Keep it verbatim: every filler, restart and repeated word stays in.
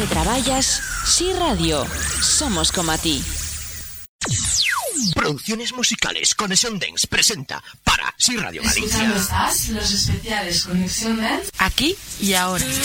se traballas, Si Radio. Somos como a ti. Producciones musicales Conexión Dance presenta para Si Radio Galicia. Escuchando estás los especiales Conexión Dance Aquí y ahora.